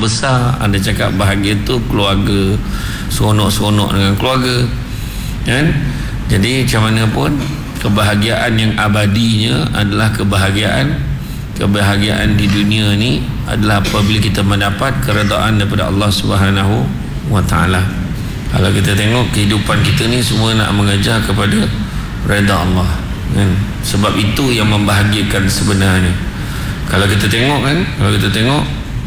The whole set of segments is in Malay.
besar, ada cakap bahagia tu keluarga, seronok-seronok dengan keluarga, kan? Jadi macam mana pun kebahagiaan yang abadinya adalah kebahagiaan di dunia ni adalah apabila kita mendapat keredaan daripada Allah Subhanahu wa taala. Kalau kita tengok kehidupan kita ni semua nak mengejar kepada redha Allah, kan? Sebab itu yang membahagiakan sebenarnya. Kalau kita tengok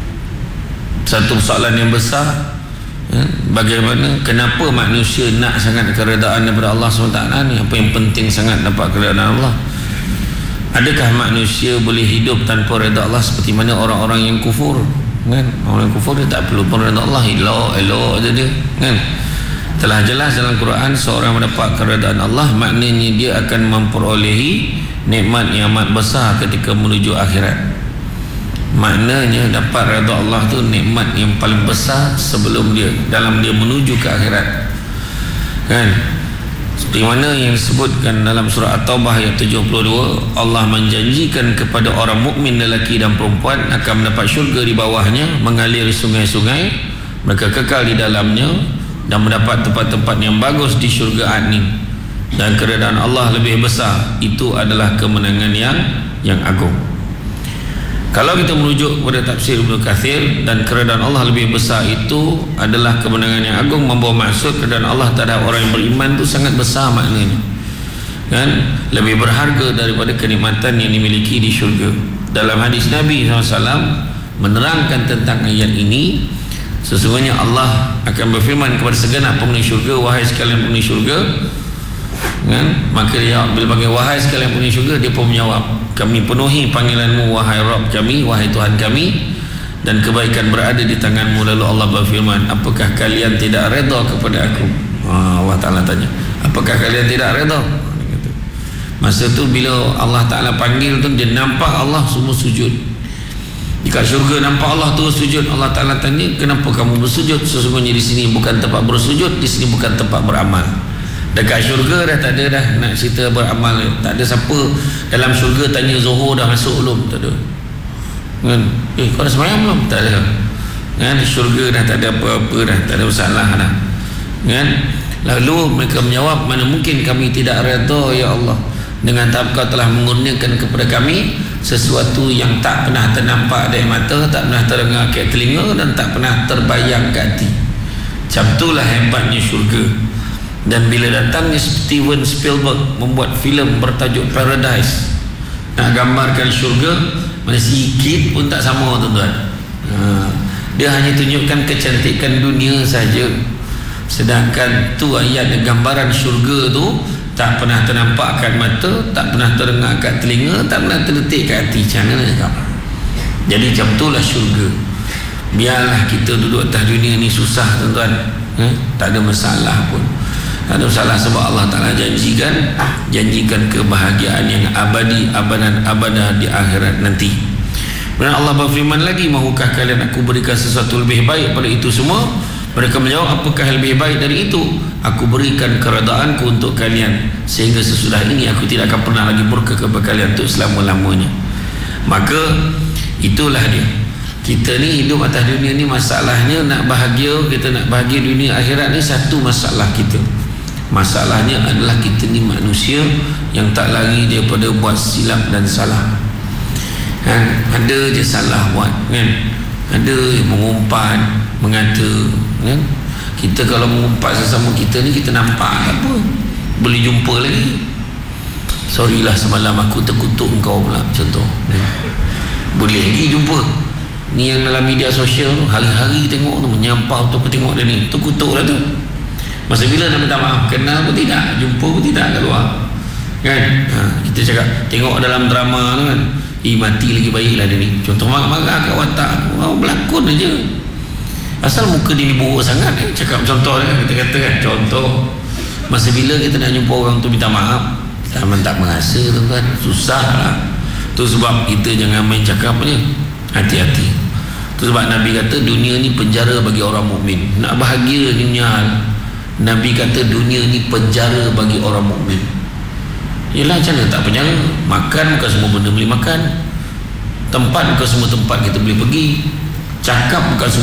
satu soalan yang besar, bagaimana, kenapa manusia nak sangat keredaan daripada Allah SWT ni? Apa yang penting sangat dapat keredaan Allah? Adakah manusia boleh hidup tanpa redha Allah seperti mana orang-orang yang kufur, kan? Orang yang kufur dia tak perlu pun redha Allah, elok je dia, kan? Telah jelas dalam Quran, seorang mendapat keredaan Allah maknanya dia akan memperolehi nikmat yang amat besar ketika menuju akhirat. Maknanya dapat redha Allah tu nikmat yang paling besar sebelum dia menuju ke akhirat, kan? Seperti mana yang disebutkan dalam surah At-Taubah ayat 72, Allah menjanjikan kepada orang mukmin lelaki dan perempuan akan mendapat syurga di bawahnya mengalir sungai-sungai, mereka kekal di dalamnya dan mendapat tempat-tempat yang bagus di syurga Adnin, dan keredaan Allah lebih besar. Itu adalah kemenangan yang agung. Kalau kita merujuk kepada tafsir Ibnu Katsir, dan keredaan Allah lebih besar itu adalah kemenangan yang agung, membawa maksud keredaan Allah terhadap orang yang beriman itu sangat besar maknanya, kan? Lebih berharga daripada kenikmatan yang dimiliki di syurga. Dalam hadis Nabi SAW menerangkan tentang ayat ini, sesungguhnya Allah akan berfirman kepada segenap penghuni syurga, wahai sekalian penghuni syurga, kan? Maka dia bila panggil wahai sekalian penghuni syurga, dia pun menjawab, kami penuhi panggilanmu wahai Rabb kami, wahai Tuhan kami, dan kebaikan berada di tanganmu. Lalu Allah berfirman, apakah kalian tidak redha kepada aku? Allah Ta'ala tanya, apakah kalian tidak redha? Masa tu bila Allah Ta'ala panggil tu, dia nampak Allah semua sujud dekat syurga, nampak Allah terus sujud. Allah Ta'ala tanya, kenapa kamu bersujud? Sesungguhnya di sini bukan tempat bersujud, di sini bukan tempat beramal. Dekat syurga dah tak ada dah nak cerita beramal. Tak ada siapa dalam syurga tanya Zuhur dah masuk belum, tak ada, kan? Kau dah sembahyang belum? Tak ada, kan? Syurga dah tak ada apa-apa dah, tak ada masalah dah, kan? Lalu mereka menjawab, mana mungkin kami tidak redha ya Allah dengan tahap kau telah mengurniakan kepada kami sesuatu yang tak pernah ternampak dari mata, tak pernah terdengar ke telinga, dan tak pernah terbayang ke hati. Macam itulah hebatnya syurga. Dan bila datangnya Steven Spielberg membuat filem bertajuk Paradise, nak gambarkan syurga, mana sikit pun tak sama, tuan-tuan. Dia hanya tunjukkan kecantikan dunia saja, sedangkan tu ayat gambaran syurga tu tak pernah ternampak kat mata, tak pernah terdengar kat telinga, tak pernah terdetik kat hati. Macam mana cakap? Jadi macam itulah syurga. Biarlah kita duduk atas dunia ni susah, tuan-tuan, tak ada masalah pun, tak ada masalah, sebab Allah Ta'ala janjikan kebahagiaan yang abadi, abadah di akhirat nanti. Kemudian Allah berfirman lagi, mahukah kalian aku berikan sesuatu lebih baik pada itu semua? Mereka menjawab, apakah lebih baik dari itu? Aku berikan keredaanku untuk kalian, sehingga sesudah ini aku tidak akan pernah lagi murka kepada kalian untuk selama-lamanya. Maka itulah dia, kita ni hidup atas dunia ni, masalahnya nak bahagia, kita nak bahagia dunia akhirat ni satu masalah kita. Masalahnya adalah kita ni manusia yang tak lari daripada buat silap dan salah, kan? Ada je salah buat, kan? Ada mengumpat, mengata, kan? Kita kalau mengumpat sesama kita ni, kita nampak apa, boleh jumpa lagi, sorry lah semalam aku terkutuk engkau pula, contoh, boleh lagi jumpa. Ni yang dalam media sosial tu, hari-hari tengok tu, menyampah tu, aku tengok dia ni, terkutuk lah tu. Masa bila nak minta maaf, kenal pun tidak, jumpa pun tidak kat luar, kan? Kita cakap, tengok dalam drama tu kan, mati lagi baiklah dia ni, contoh marah-marah kat watak, berlakon aja, asal muka dia buruk sangat, cakap contoh kan, kita kata kan, contoh. Masa bila kita nak jumpa orang tu minta maaf, kita tak merasa, tuan-tuan, susah lah. Tu sebab kita jangan main cakap je, hati-hati. Tu sebab Nabi kata dunia ni penjara bagi orang mukmin. Nak bahagia dunia, Nabi kata dunia ni penjara bagi orang mukmin. Yelah, macam mana tak penjara? Makan bukan semua benda boleh makan, tempat bukan semua tempat kita boleh pergi, cakap bukan semua